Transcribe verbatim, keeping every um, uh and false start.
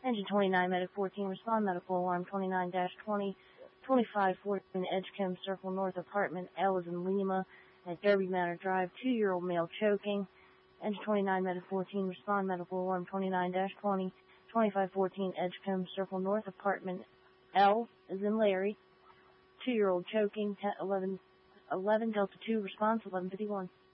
Engine twenty-nine, Medic fourteen, respond, medical alarm twenty-nine dash twenty, twenty-five fourteen, Edgecombe Circle North, apartment L is in Lima, at Derby Manor Drive, two-year-old male choking. Engine twenty-nine, Medic fourteen, respond, medical alarm twenty-nine dash twenty, twenty-five fourteen, Edgecombe Circle North, apartment L is in Larry, two-year-old choking, eleven, eleven Delta two, response eleven fifty-one.